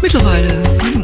Mittlerweile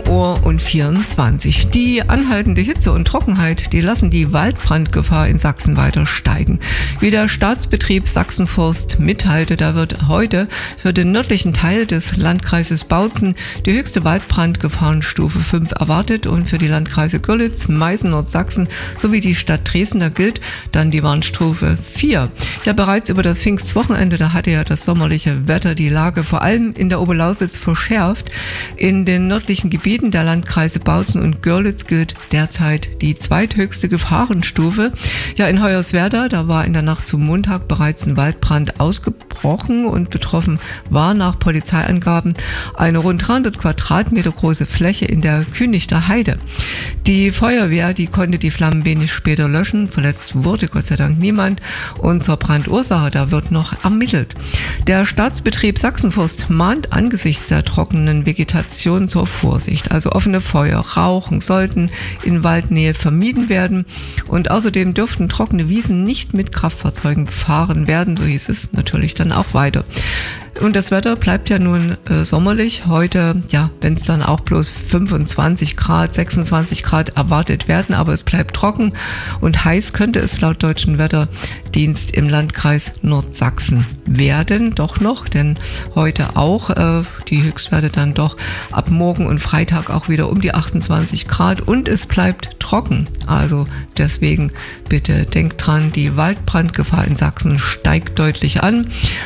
7:24 Uhr. Die anhaltende Hitze und Trockenheit, die lassen die Waldbrandgefahr in Sachsen weiter steigen. Wie der Staatsbetrieb Sachsenforst mitteilte, da wird heute für den nördlichen Teil des Landkreises Bautzen die höchste Waldbrandgefahrenstufe 5 erwartet und für die Landkreise Görlitz, Meißen, Nordsachsen sowie die Stadt Dresden, da gilt dann die Warnstufe 4. Ja, bereits über das Pfingstwochenende, da hatte ja das sommerliche Wetter die Lage vor allem in der Oberlausitz verschärft. In den nördlichen Gebieten der Landkreise Bautzen und Görlitz gilt derzeit die zweithöchste Gefahrenstufe. Ja, in Hoyerswerda, da war in der Nacht zum Montag bereits ein Waldbrand ausgebrochen und betroffen war nach Polizeiangaben eine rund 300 Quadratmeter große Fläche in der Kühnichter Heide. Die Feuerwehr, die konnte die Flammen wenig später löschen. Verletzt wurde Gott sei Dank niemand und zur Brandursache, da wird noch ermittelt. Der Staatsbetrieb Sachsenforst mahnt angesichts der trockenen Vegetation zur Vorsicht. Also offene Feuer, Rauchen sollten in Waldnähe vermieden werden und außerdem dürften trockene Wiesen nicht mit Kraftfahrzeugen befahren werden. So hieß es natürlich dann auch weiter. Und das Wetter bleibt ja nun sommerlich. Heute, ja, wenn es dann auch bloß 25 Grad, 26 Grad erwartet werden, aber es bleibt trocken und heiß könnte es laut Deutschen Wetterdienst im Landkreis Nordsachsen werden. Doch noch, denn heute auch die Höchstwerte dann doch ab morgen und Freitag auch wieder um die 28 Grad und es bleibt trocken. Also deswegen bitte denkt dran, die Waldbrandgefahr in Sachsen steigt deutlich an.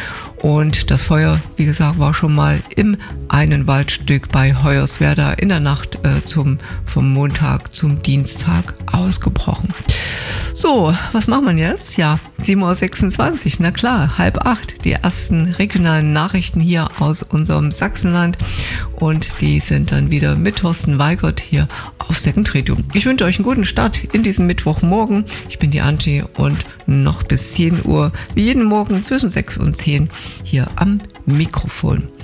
Und das Feuer, wie gesagt, war schon mal im einen Waldstück bei Hoyerswerda in der Nacht vom Montag zum Dienstag ausgebrochen. So, was machen wir jetzt? Ja, 7:26 Uhr, na klar, 7:30, die ersten regionalen Nachrichten hier aus unserem Sachsenland und die sind dann wieder mit Thorsten Weigert hier auf Second Radio. Ich wünsche euch einen guten Start in diesem Mittwochmorgen. Ich bin die Angie und noch bis 10 Uhr, wie jeden Morgen zwischen 6 und 10 hier am Mikrofon.